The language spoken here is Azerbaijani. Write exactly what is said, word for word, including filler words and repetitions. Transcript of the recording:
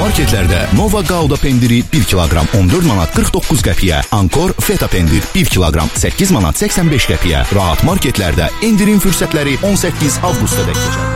Marketlərdə Nova Gouda pendiri bir kiloqram on dörd manat qırx doqquz qəpiyə, Ankor Feta pendir bir kiloqram səkkiz manat səksən beş qəpiyə. Rahat marketlərdə indirim fürsətləri on səkkiz avqusta dək keçər.